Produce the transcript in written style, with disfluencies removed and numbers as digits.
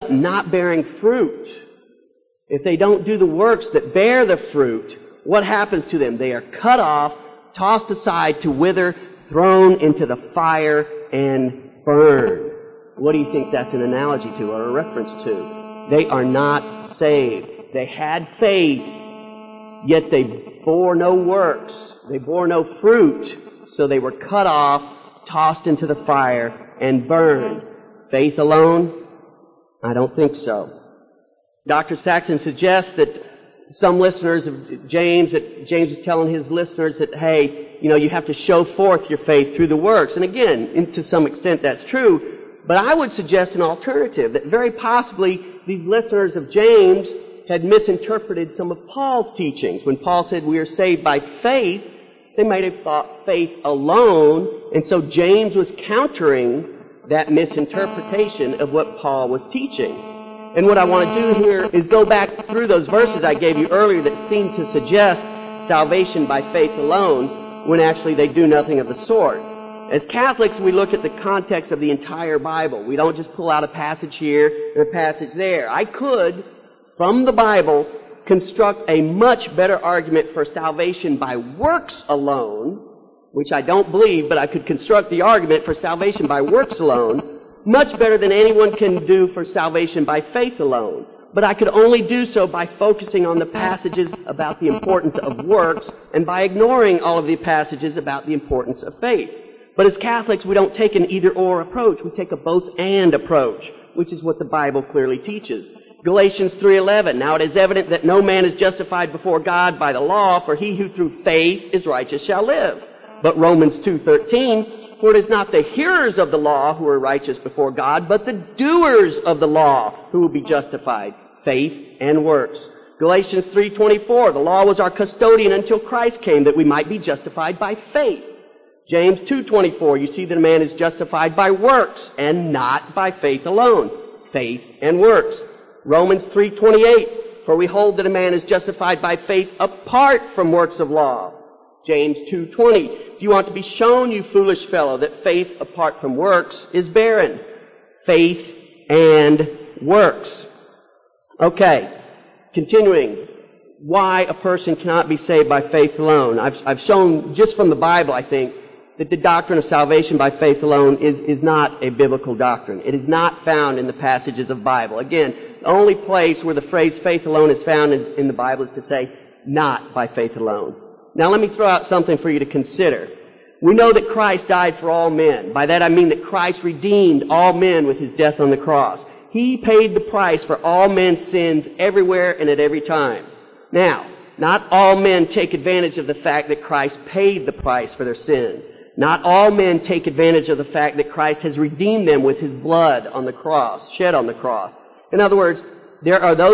up not bearing fruit, if they don't do the works that bear the fruit, what happens to them? They are cut off, tossed aside to wither, thrown into the fire, and burned. What do you think that's an analogy to or a reference to? They are not saved. They had faith, yet they bore no works. They bore no fruit, so they were cut off, tossed into the fire, and burned. Faith alone? I don't think so. Dr. Saxon suggests that some listeners of James is telling his listeners that, hey, you have to show forth your faith through the works. And again, to some extent that's true. But I would suggest an alternative, that very possibly these listeners of James had misinterpreted some of Paul's teachings. When Paul said we are saved by faith, they might have thought faith alone, and so James was countering that misinterpretation of what Paul was teaching. And what I want to do here is go back through those verses I gave you earlier that seem to suggest salvation by faith alone, when actually they do nothing of the sort. As Catholics, we look at the context of the entire Bible. We don't just pull out a passage here and a passage there. I could, from the Bible, construct a much better argument for salvation by works alone, which I don't believe, but I could construct the argument for salvation by works alone, much better than anyone can do for salvation by faith alone. But I could only do so by focusing on the passages about the importance of works and by ignoring all of the passages about the importance of faith. But as Catholics, we don't take an either-or approach. We take a both-and approach, which is what the Bible clearly teaches. Galatians 3:11, now it is evident that no man is justified before God by the law, for he who through faith is righteous shall live. But Romans 2:13, for it is not the hearers of the law who are righteous before God, but the doers of the law who will be justified. Faith and works. Galatians 3:24, the law was our custodian until Christ came, that we might be justified by faith. James 2:24, you see that a man is justified by works and not by faith alone. Faith and works. Romans 3:28, for we hold that a man is justified by faith apart from works of law. James 2:20, do you want to be shown, you foolish fellow, that faith apart from works is barren? Faith and works. Okay, continuing. Why a person cannot be saved by faith alone. I've shown just from the Bible, I think, that the doctrine of salvation by faith alone is not a biblical doctrine. It is not found in the passages of the Bible. Again, the only place where the phrase faith alone is found in the Bible is to say, not by faith alone. Now let me throw out something for you to consider. We know that Christ died for all men. By that I mean that Christ redeemed all men with his death on the cross. He paid the price for all men's sins everywhere and at every time. Now, not all men take advantage of the fact that Christ paid the price for their sins. Not all men take advantage of the fact that Christ has redeemed them with his blood on the cross, shed on the cross. In other words, there are those